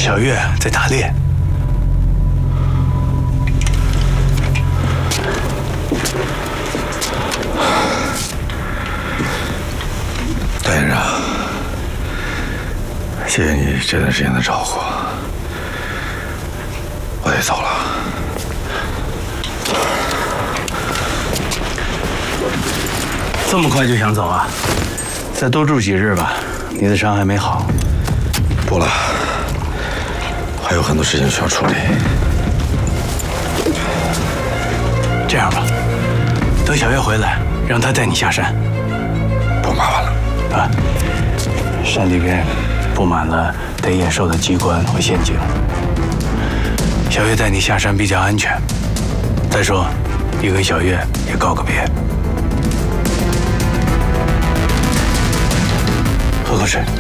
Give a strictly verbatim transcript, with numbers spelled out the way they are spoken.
小月在打猎。 大先生，谢谢你这段时间的照顾，我得走了。 这么快就想走啊？再多住几日吧，你的伤还没好。 不了，还有很多事情需要处理。 这样吧，等小月回来，让她带你下山。 不麻烦了。 啊，山里边布满了逮野兽的机关和陷阱，小月带你下山比较安全。再说，你跟小月也告个别。喝口水。